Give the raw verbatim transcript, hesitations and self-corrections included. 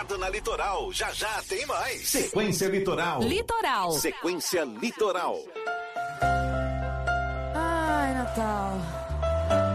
ligado na Litoral. Já já tem mais. Sequência Litoral. Litoral. Sequência Litoral. Ai, Natal.